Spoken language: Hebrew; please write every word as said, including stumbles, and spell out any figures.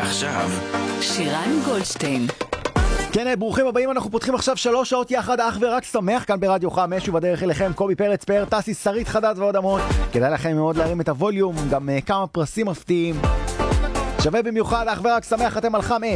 ועכשיו שירן גולדשטיין. כן, ברוכים הבאים, אנחנו פותחים עכשיו שלוש שעות יחד, אך ורק שמח כאן ברדיו חמש, ובדרך אליכם קובי פרץ, פאר טסי, שרית חדד ועוד המון. כדאי לכם מאוד להרים את הווליום, גם uh, כמה פרסים מפתיעים. שווה במיוחד, אך ורק שמח, אתם על חמש.